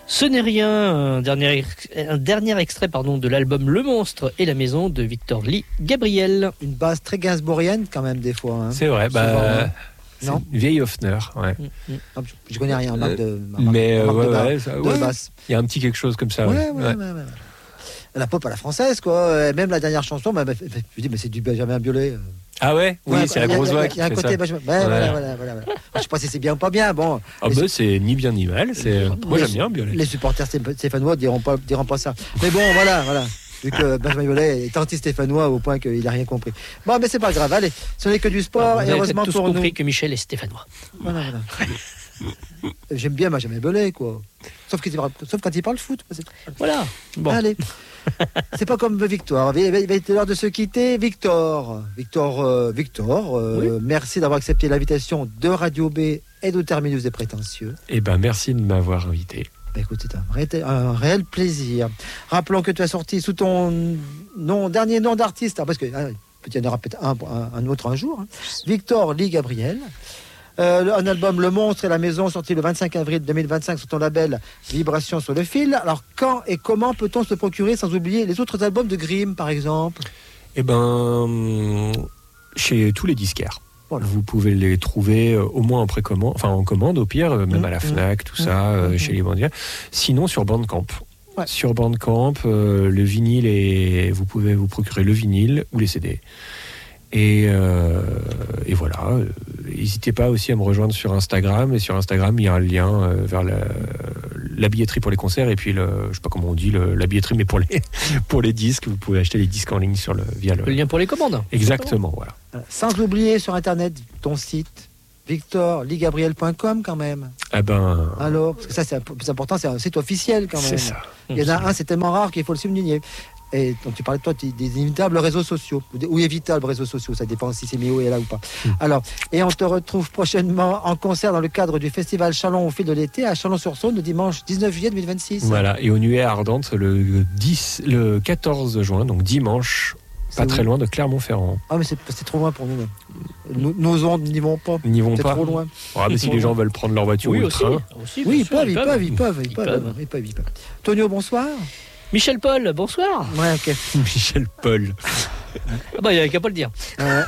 Ce n'est rien, un dernier extrait de l'album Le Monstre et la Maison de Victor Lee Gabriel. Une base très gainsbourienne quand même des fois. Hein. C'est vrai, c'est une vieille Hofner. Ouais. Je connais rien en marque de basse. Il y a un petit quelque chose comme ça. Ouais. La pop à la française, quoi. Même la dernière chanson, je dis, mais c'est du Benjamin Biolay. Ah ouais, oui, c'est la grosse voix qui fait ça. Il y a un côté Benjamin. Voilà. Je sais pas si c'est bien ou pas bien. Bon. C'est ni bien ni mal. Moi, j'aime bien Biolay. Les supporters stéphanois diront pas ça. Mais bon, voilà. Vu que Benjamin Biolay est anti-stéphanois au point qu'il n'a rien compris. Bon, mais c'est pas grave. Allez, ce n'est que du sport. Et heureusement pour nous. Compris que Michel est stéphanois. Voilà. J'aime bien Benjamin Biolay, quoi. Sauf quand il parle foot. Voilà. Bon. Allez. C'est pas comme Victor. Il va être l'heure de se quitter. Victor, oui. Merci d'avoir accepté l'invitation de Radio B et de Terminus des Prétentieux. Merci de m'avoir invité. Écoute, c'est un réel plaisir. Rappelons que tu as sorti sous ton dernier nom d'artiste, parce que peut-être y en aura peut-être un autre un jour. Hein. Victor Lee Gabriel. Un album Le Monstre et la Maison sorti le 25 avril 2025 sur ton label Vibration sur le fil. Alors quand et comment peut-on se procurer sans oublier les autres albums de Grimm par exemple? Chez tous les disquaires. Voilà. Vous pouvez les trouver au moins en commande au pire, même à la Fnac, tout ça, chez les bandiers. Sinon sur Bandcamp. Ouais. Sur Bandcamp, le vinyle vous pouvez vous procurer le vinyle ou les CD. Et voilà. N'hésitez pas aussi à me rejoindre sur Instagram. Et sur Instagram, il y a un lien vers la billetterie pour les concerts. Et puis, je sais pas comment on dit, la billetterie, mais pour les disques. Vous pouvez acheter les disques en ligne via le lien pour les commandes. Exactement, voilà. Sans oublier sur Internet ton site, victorligabriel.com quand même. Alors, parce que ça, c'est plus important, c'est un site officiel quand même. C'est ça. Il y en a un, c'est tellement rare qu'il faut le souligner. Et donc tu parlais de toi des inévitables réseaux sociaux ou évitables réseaux sociaux, ça dépend si c'est Méo est là ou pas. Alors, et on te retrouve prochainement en concert dans le cadre du festival Chalon au fil de l'été à Chalon-sur-Saône le dimanche 19 juillet 2026. Voilà, et au Nuée Ardente le 14 juin, donc dimanche, pas très loin de Clermont-Ferrand. Ah mais c'est trop loin pour nous. Nos ondes n'y vont pas. C'est trop loin. Mais si les gens veulent prendre leur voiture ou le train. Oui, ils peuvent. Tonio, bonsoir. Michel Paul, bonsoir. Ouais, ok. Michel Paul. Il n'y avait qu'à pas le dire.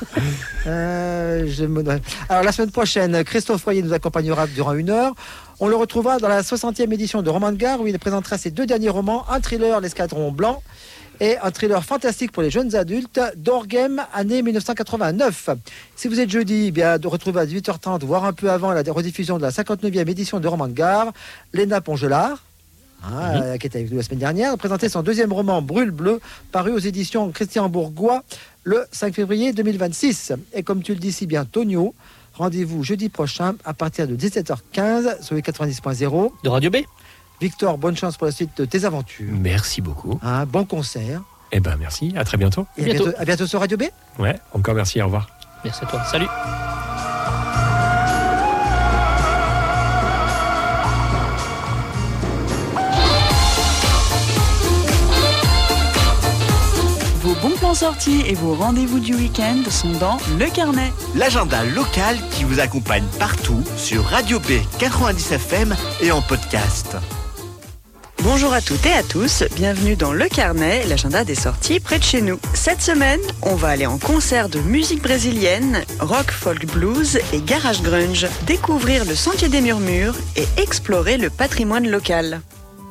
Alors, la semaine prochaine, Christophe Foyer nous accompagnera durant 1 heure. On le retrouvera dans la 60e édition de Roman de Gare où il présentera ses 2 derniers romans, un thriller, L'Escadron Blanc, et un thriller fantastique pour les jeunes adultes, Dorgem, année 1989. Si vous êtes jeudi, de retrouver à 18h30, voire un peu avant, la rediffusion de la 59e édition de Roman de Gare, Léna Pongelard, qui était avec nous la semaine dernière, a présenté son 2e roman Brûle Bleu, paru aux éditions Christian Bourgois le 5 février 2026. Et comme tu le dis si bien, Tonio, rendez-vous jeudi prochain à partir de 17h15 sur les 90.0 de Radio B. Victor, bonne chance pour la suite de tes aventures. Merci beaucoup. Bon concert. Merci, à très bientôt. Et à bientôt sur Radio B. Ouais, encore merci, au revoir. Merci à toi, salut. Vos bons plans sortis et vos rendez-vous du week-end sont dans Le Carnet. L'agenda local qui vous accompagne partout sur Radio B 90 FM et en podcast. Bonjour à toutes et à tous, bienvenue dans Le Carnet, l'agenda des sorties près de chez nous. Cette semaine, on va aller en concert de musique brésilienne, rock, folk, blues et garage grunge, découvrir le Sentier des Murmures et explorer le patrimoine local.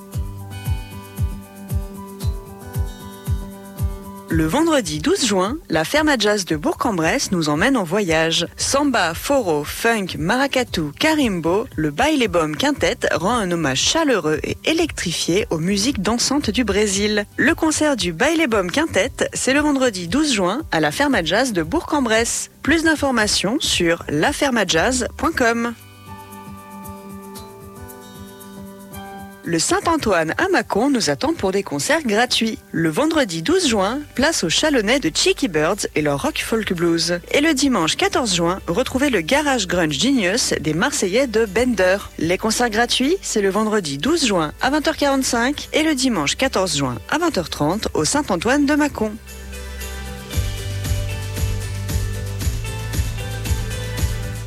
Le vendredi 12 juin, la ferme à jazz de Bourg-en-Bresse nous emmène en voyage. Samba, foro, funk, maracatu, carimbo, le Baile-Bom Quintet rend un hommage chaleureux et électrifié aux musiques dansantes du Brésil. Le concert du Baile-Bom Quintet, c'est le vendredi 12 juin à la ferme à jazz de Bourg-en-Bresse. Plus d'informations sur lafermajazz.com. Le Saint-Antoine à Mâcon nous attend pour des concerts gratuits. Le vendredi 12 juin, place aux Chalonnais de Cheeky Birds et leur rock folk blues. Et le dimanche 14 juin, retrouvez le garage grunge Genius des Marseillais de Bender. Les concerts gratuits, c'est le vendredi 12 juin à 20h45 et le dimanche 14 juin à 20h30 au Saint-Antoine de Mâcon.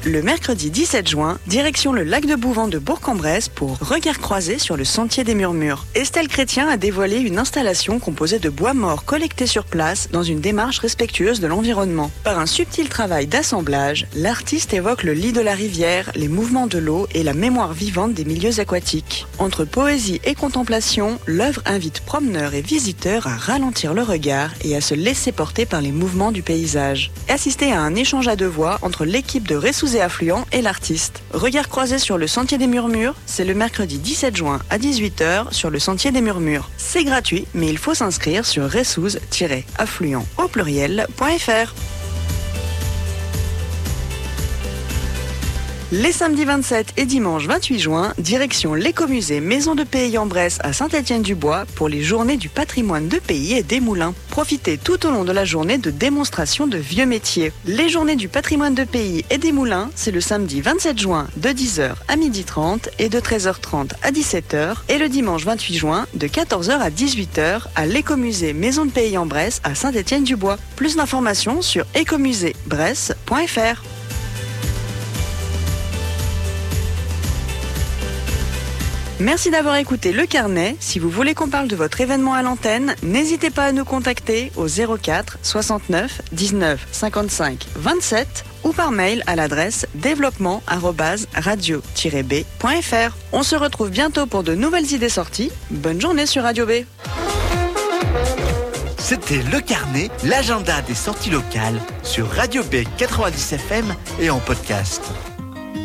Le mercredi 17 juin, direction le lac de Bouvant de Bourg-en-Bresse pour Regard croisé sur le sentier des Murmures. Estelle Chrétien a dévoilé une installation composée de bois mort collecté sur place dans une démarche respectueuse de l'environnement. Par un subtil travail d'assemblage, l'artiste évoque le lit de la rivière, les mouvements de l'eau et la mémoire vivante des milieux aquatiques. Entre poésie et contemplation, l'œuvre invite promeneurs et visiteurs à ralentir le regard et à se laisser porter par les mouvements du paysage. Assistez à un échange à deux voix entre l'équipe de Ressous et Affluent et l'artiste. Regard croisé sur le sentier des Murmures, c'est le mercredi 17 juin à 18h sur le sentier des Murmures. C'est gratuit, mais il faut s'inscrire sur ressous-affluent au pluriel.fr. Les samedis 27 et dimanche 28 juin, direction l'écomusée Maison de Pays-en-Bresse à Saint-Étienne-du-Bois pour les journées du patrimoine de pays et des moulins. Profitez tout au long de la journée de démonstrations de vieux métiers. Les journées du patrimoine de pays et des moulins, c'est le samedi 27 juin de 10h à 12h30 et de 13h30 à 17h et le dimanche 28 juin de 14h à 18h à l'écomusée Maison de Pays-en-Bresse à Saint-Étienne-du-Bois. Plus d'informations sur écomuséebresse.fr. Merci d'avoir écouté Le Carnet. Si vous voulez qu'on parle de votre événement à l'antenne, n'hésitez pas à nous contacter au 04 69 19 55 27 ou par mail à l'adresse développement@radio-b.fr. On se retrouve bientôt pour de nouvelles idées sorties. Bonne journée sur Radio B. C'était Le Carnet, l'agenda des sorties locales sur Radio B 90 FM et en podcast.